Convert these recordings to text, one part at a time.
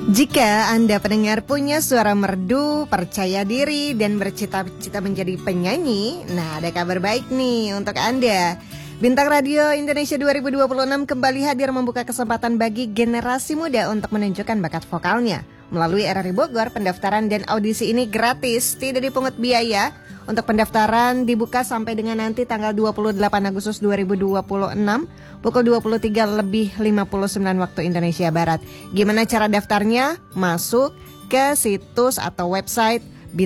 Jika Anda pendengar punya suara merdu, percaya diri, dan bercita-cita menjadi penyanyi, nah ada kabar baik nih untuk Anda. Bintang Radio Indonesia 2026 kembali hadir membuka kesempatan bagi generasi muda untuk menunjukkan bakat vokalnya. Melalui RRI Bogor, pendaftaran dan audisi ini gratis, tidak dipungut biaya. Untuk pendaftaran dibuka sampai dengan nanti tanggal 28 Agustus 2026 pukul 23:59 waktu Indonesia Barat. Gimana cara daftarnya? Masuk ke situs atau website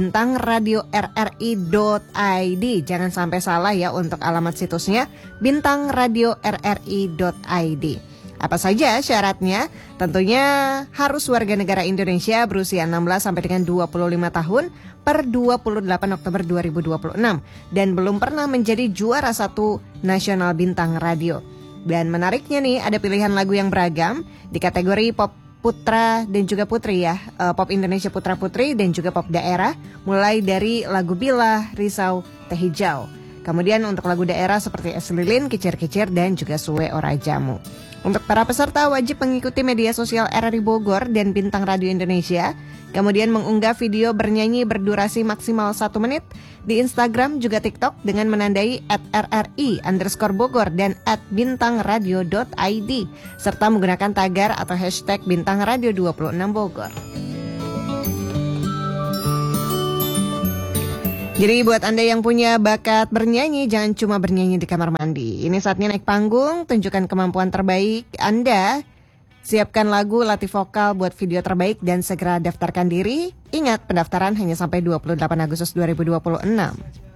bintangradiorri.id. Jangan sampai salah ya untuk alamat situsnya, bintangradiorri.id. Apa saja syaratnya? Tentunya harus warga negara Indonesia berusia 16 sampai dengan 25 tahun per 28 Oktober 2026 dan belum pernah menjadi juara 1 nasional bintang radio. Dan menariknya nih, ada pilihan lagu yang beragam di kategori pop putra dan juga putri ya, pop Indonesia putra putri dan juga pop daerah, mulai dari lagu Bila, Risau, Teh Hijau. Kemudian untuk lagu daerah seperti Es Lilin, Kicir-Kicir dan juga Suwe Ora Jamu. Untuk para peserta wajib mengikuti media sosial RRI Bogor dan Bintang Radio Indonesia, kemudian mengunggah video bernyanyi berdurasi maksimal 1 menit di Instagram juga TikTok dengan menandai @rri_bogor dan @bintangradio.id serta menggunakan tagar atau hashtag Bintang Radio 26 Bogor. Jadi buat Anda yang punya bakat bernyanyi, jangan cuma bernyanyi di kamar mandi. Ini saatnya naik panggung, tunjukkan kemampuan terbaik Anda. Siapkan lagu, latih vokal buat video terbaik dan segera daftarkan diri. Ingat, pendaftaran hanya sampai 28 Agustus 2026.